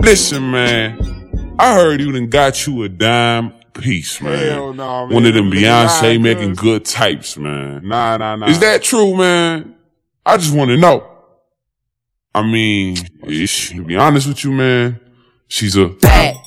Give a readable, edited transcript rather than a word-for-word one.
Listen, man. I heard you done got you a dime piece, man. Hell no, man. One of them Beyonce Nah, making good types, man. Nah. Is that true, man? I just want to know. I mean, to be honest with you, man, she's a